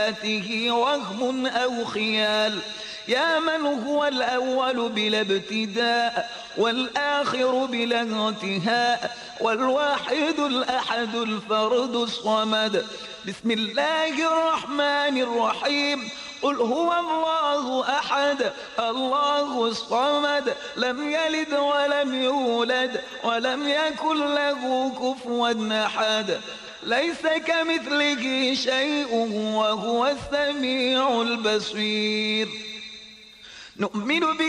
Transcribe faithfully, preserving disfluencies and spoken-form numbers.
وهم أو خيال. يا من هو الأول بلا ابتداء والآخر بلا انتهاء والواحد الأحد الفرد الصمد. بسم الله الرحمن الرحيم. قل هو الله أحد الله الصمد لم يلد ولم يولد ولم يكن له كفوا أحد. ليس كمثله شيء وهو السميع البصير. نؤمن